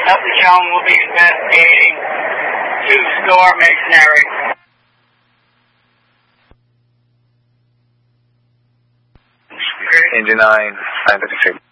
Elton John will be investigating two-store masonry. Engine 9, 936.